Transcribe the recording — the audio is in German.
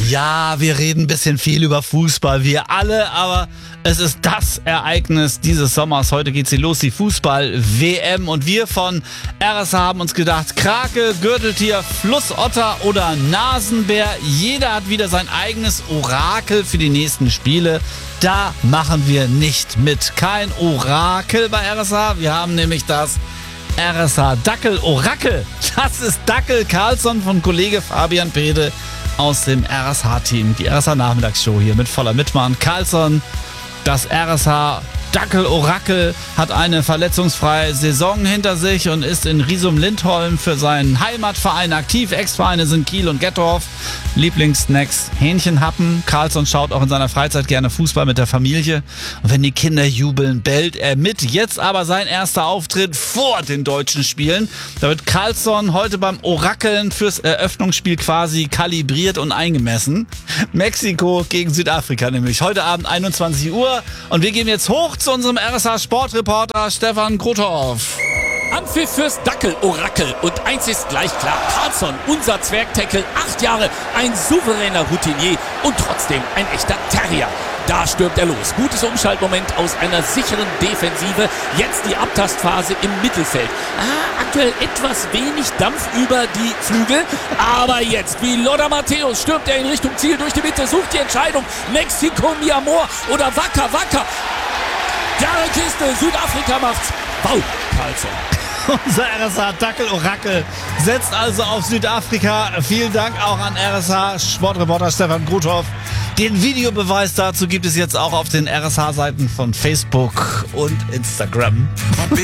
Ja, wir reden ein bisschen viel über Fußball, wir alle, aber es ist das Ereignis dieses Sommers. Heute geht sie los, die Fußball-WM. Und wir von RSH haben uns gedacht, Krake, Gürteltier, Flussotter oder Nasenbär, jeder hat wieder sein eigenes Orakel für die nächsten Spiele. Da machen wir nicht mit. Kein Orakel bei RSH, wir haben nämlich das RSH Dackel Orakel. Das ist Dackel Carlsson von Kollege Fabian Pede aus dem RSH-Team. Die RSH Nachmittagsshow hier mit voller Mitmachen. Carlsson, das RSH Dackel Orakel, hat eine verletzungsfreie Saison hinter sich und ist in Riesum-Lindholm für seinen Heimatverein aktiv. Ex-Vereine sind Kiel und Gettorf. Lieblingssnacks Hähnchenhappen. Carlsson schaut auch in seiner Freizeit gerne Fußball mit der Familie. Und wenn die Kinder jubeln, bellt er mit. Jetzt aber sein erster Auftritt vor den deutschen Spielen. Da wird Carlsson heute beim Orakeln fürs Eröffnungsspiel quasi kalibriert und eingemessen. Mexiko gegen Südafrika nämlich. Heute Abend 21 Uhr. Und wir gehen jetzt hoch zu unserem RSH-Sportreporter Stefan Grothoff. Anpfiff fürs Dackel-Orakel. Und eins ist gleich klar. Carlsson, unser Zwergtackle, 8 Jahre, ein souveräner Routinier und trotzdem ein echter Terrier. Da stürmt er los. Gutes Umschaltmoment aus einer sicheren Defensive. Jetzt die Abtastphase im Mittelfeld. Aktuell etwas wenig Dampf über die Flügel. Aber jetzt, wie Lothar Matthäus, stürmt er in Richtung Ziel durch die Mitte, sucht die Entscheidung. Mexiko, mi amor oder Wacker. Klare Kiste, Südafrika macht's. Wow, Carlsson. Unser RSH Dackel Orakel setzt also auf Südafrika. Vielen Dank auch an RSH Sportreporter Stefan Grothoff. Den Videobeweis dazu gibt es jetzt auch auf den RSH-Seiten von Facebook und Instagram.